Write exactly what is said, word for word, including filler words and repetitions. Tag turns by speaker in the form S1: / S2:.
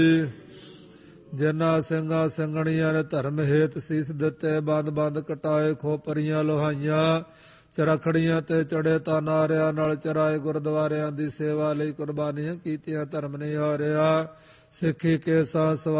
S1: ਜਿਨ੍ਹਾਂ ਸਿੰਘਾਂ ਸਿੰਘਣੀਆਂ ਨੇ ਧਰਮ ਹੇਤ ਸੀਸ ਦਿੱਤੇ, ਬੰਦ ਬੰਦ ਕਟਾਏ, ਖੋਪਰੀਆਂ ਲੋਹਾਈਆਂ, ਚਰਖੜੀਆਂ ਤੇ ਚੜੇ ਤਾਂ ਨਾਰਿਆਂ ਨਾਲ ਚਰਾਏ, ਗੁਰਦੁਆਰਿਆਂ ਦੀ ਸੇਵਾ ਲਈ ਕੁਰਬਾਨੀਆਂ ਕੀਤੀਆਂ, ਧਰਮ ਨਹੀਂ ਹਾਰਿਆ। ਸਿੱਖੀ ਕੇ ਸਾਹ